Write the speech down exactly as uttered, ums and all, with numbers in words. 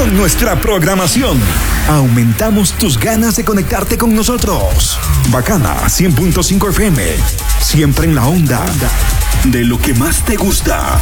Con nuestra programación, aumentamos tus ganas de conectarte con nosotros. Bacana cien punto cinco F M, siempre en la onda de lo que más te gusta.